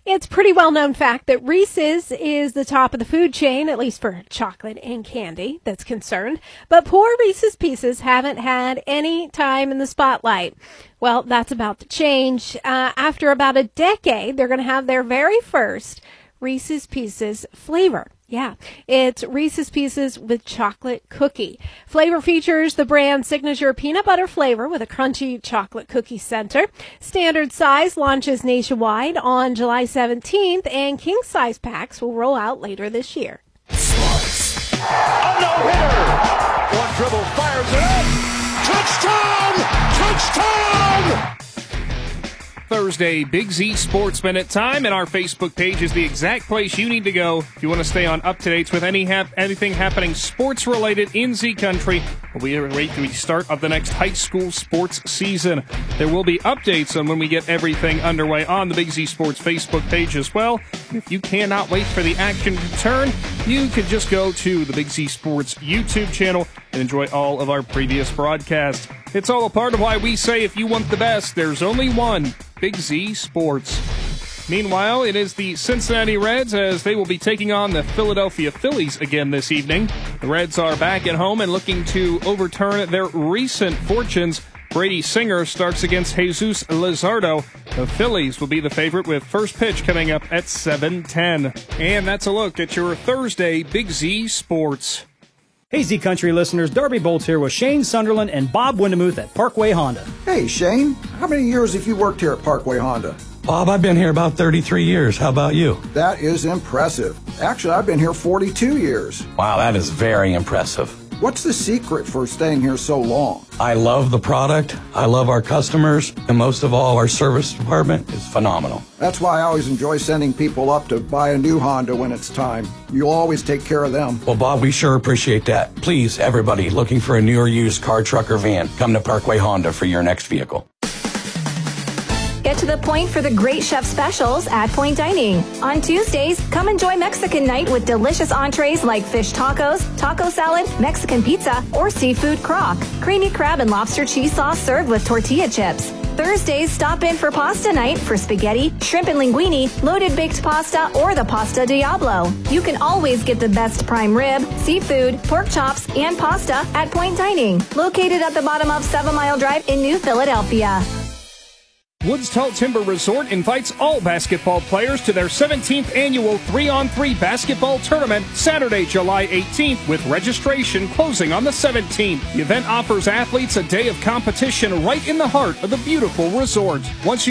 It's a pretty well-known fact that Reese's is the top of the food chain, at least for chocolate and candy that's concerned. But poor Reese's Pieces haven't had any time in the spotlight. Well, that's about to change. After about a decade, they're going to have their very first Reese's Pieces flavor. Yeah, it's Reese's Pieces with chocolate cookie. Flavor features the brand's signature peanut butter flavor with a crunchy chocolate cookie center. Standard size launches nationwide on July 17th, and king size packs will roll out later this year. A no-hitter. One dribble, fires it up. Touchdown! Touchdown! Thursday, Big Z Sports Minute time, and our Facebook page is the exact place you need to go if you want to stay on up-to-dates with anything happening sports-related in Z Country. We'll be right to the start of the next high school sports season. There will be updates on when we get everything underway on the Big Z Sports Facebook page as well. If you cannot wait for the action to turn, you could just go to the Big Z Sports YouTube channel and enjoy all of our previous broadcasts. It's all a part of why we say if you want the best, there's only one, Big Z Sports. Meanwhile, it is the Cincinnati Reds as they will be taking on the Philadelphia Phillies again this evening. The Reds are back at home and looking to overturn their recent fortunes. Brady Singer starts against Jesus Luzardo. The Phillies will be the favorite with first pitch coming up at 7:10. And that's a look at your Thursday Big Z Sports. Hey Z Country listeners, Darby Bolts here with Shane Sunderland and Bob Windemuth at Parkway Honda. Hey Shane, how many years have you worked here at Parkway Honda? Bob, I've been here about 33 years. How about you? That is impressive. Actually, I've been here 42 years. Wow, that is very impressive. What's the secret for staying here so long? I love the product, I love our customers, and most of all, our service department is phenomenal. That's why I always enjoy sending people up to buy a new Honda when it's time. You'll always take care of them. Well, Bob, we sure appreciate that. Please, everybody looking for a new or used car, truck, or van, come to Parkway Honda for your next vehicle. Get to the point for the great chef specials at Point Dining. On Tuesdays, come enjoy Mexican night with delicious entrees like fish tacos, taco salad, Mexican pizza, or seafood crock. Creamy crab and lobster cheese sauce served with tortilla chips. Thursdays, stop in for pasta night for spaghetti, shrimp and linguine, loaded baked pasta, or the pasta Diablo. You can always get the best prime rib, seafood, pork chops, and pasta at Point Dining, located at the bottom of 7 Mile Drive in New Philadelphia. Woods Tall Timber Resort invites all basketball players to their 17th annual 3-on-3 basketball tournament Saturday, July 18th, with registration closing on the 17th. The event offers athletes a day of competition right in the heart of the beautiful resort. Once you